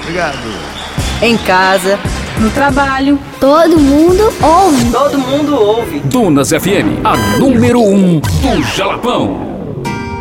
Obrigado. Em casa, no trabalho, todo mundo ouve. todo mundo ouve. Dunas FM, a número 1 do Jalapão.